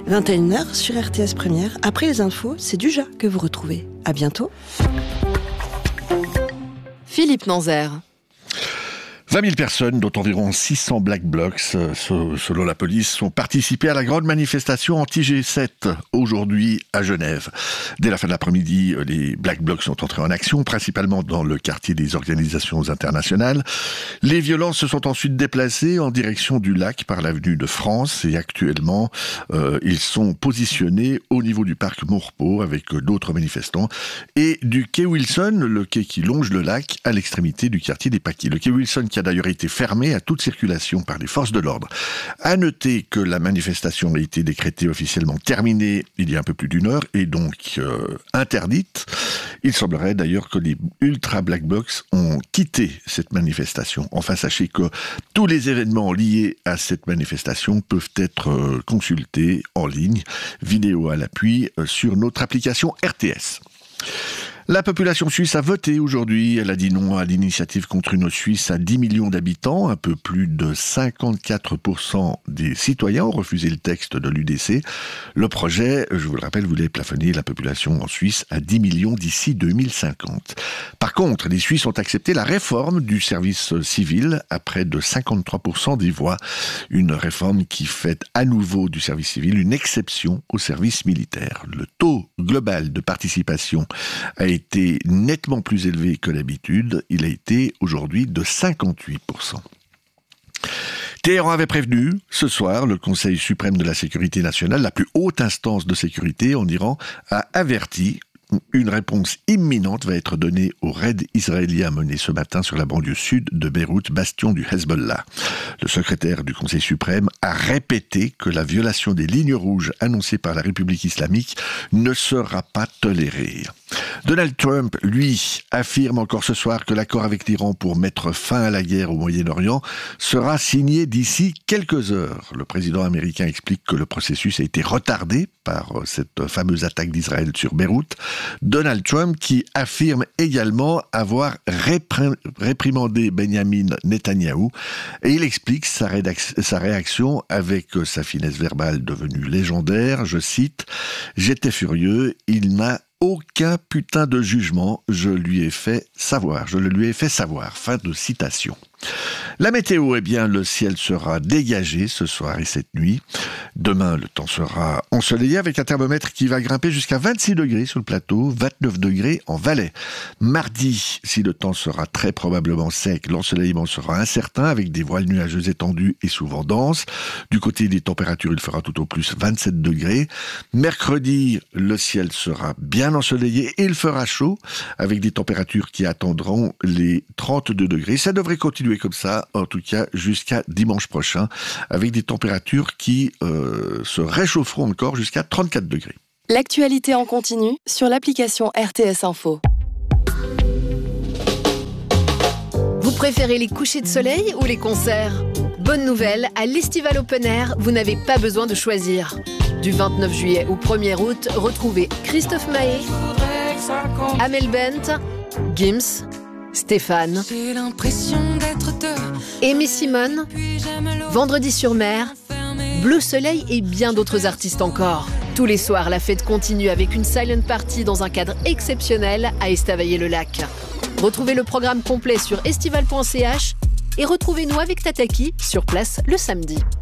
21h sur RTS Première. Après les infos, c'est Duja que vous retrouvez. À bientôt. Philippe Nanzer. 20 000 personnes, dont environ 600 Black Blocs, selon la police, ont participé à la grande manifestation anti-G7 aujourd'hui à Genève. Dès la fin de l'après-midi, les Black Blocs sont entrés en action, principalement dans le quartier des organisations internationales. Les violences se sont ensuite déplacées en direction du lac par l'avenue de France et actuellement, ils sont positionnés au niveau du parc Maurepas avec d'autres manifestants et du quai Wilson, le quai qui longe le lac à l'extrémité du quartier des Paquis. Le quai Wilson qui a d'ailleurs été fermé à toute circulation par les forces de l'ordre. À noter que la manifestation a été décrétée officiellement terminée il y a un peu plus d'une heure et donc interdite. Il semblerait d'ailleurs que les Ultra Black Blocs ont quitté cette manifestation. Enfin, sachez que tous les événements liés à cette manifestation peuvent être consultés en ligne, vidéo à l'appui, sur notre application RTS. La population suisse a voté aujourd'hui. Elle a dit non à l'initiative contre une Suisse à 10 millions d'habitants. Un peu plus de 54% des citoyens ont refusé le texte de l'UDC. Le projet, je vous le rappelle, voulait plafonner la population en Suisse à 10 millions d'ici 2050. Par contre, les Suisses ont accepté la réforme du service civil à près de 53% des voix. Une réforme qui fait à nouveau du service civil une exception au service militaire. Le taux global de participation a été nettement plus élevé que d'habitude. Il a été aujourd'hui de 58%. Téhéran avait prévenu, ce soir, le Conseil suprême de la sécurité nationale, la plus haute instance de sécurité en Iran, a averti. Une réponse imminente va être donnée au raid israélien mené ce matin sur la banlieue sud de Beyrouth, bastion du Hezbollah. Le secrétaire du Conseil suprême a répété que la violation des lignes rouges annoncées par la République islamique ne sera pas tolérée. Donald Trump, lui, affirme encore ce soir que l'accord avec l'Iran pour mettre fin à la guerre au Moyen-Orient sera signé d'ici quelques heures. Le président américain explique que le processus a été retardé par cette fameuse attaque d'Israël sur Beyrouth. Donald Trump qui affirme également avoir réprimandé Benjamin Netanyahou et il explique sa réaction avec sa finesse verbale devenue légendaire. Je cite « J'étais furieux, il n'a aucun putain de jugement, je le lui ai fait savoir. » Fin de citation. La météo, le ciel sera dégagé ce soir et cette nuit. Demain, le temps sera ensoleillé avec un thermomètre qui va grimper jusqu'à 26 degrés sur le plateau, 29 degrés en Valais. Mardi, si le temps sera très probablement sec, l'ensoleillement sera incertain avec des voiles nuageuses étendues et souvent denses. Du côté des températures, il fera tout au plus 27 degrés. Mercredi, le ciel sera bien ensoleillé et il fera chaud avec des températures qui atteindront les 32 degrés. Ça devrait continuer comme ça, en tout cas jusqu'à dimanche prochain, avec des températures qui se réchaufferont encore jusqu'à 34 degrés. L'actualité en continu sur l'application RTS Info. Vous préférez les couchers de soleil ou les concerts ? Bonne nouvelle, à l'Estival Open Air, vous n'avez pas besoin de choisir. Du 29 juillet au 1er août, retrouvez Christophe Maé, Amel Bent, Gims, Stéphane, Aimé Simone, Vendredi sur mer, Bleu Soleil et bien d'autres artistes encore. Tous les soirs, la fête continue avec une silent party dans un cadre exceptionnel à Estavayer-le-Lac. Retrouvez le programme complet sur estival.ch et retrouvez-nous avec Tataki sur place le samedi.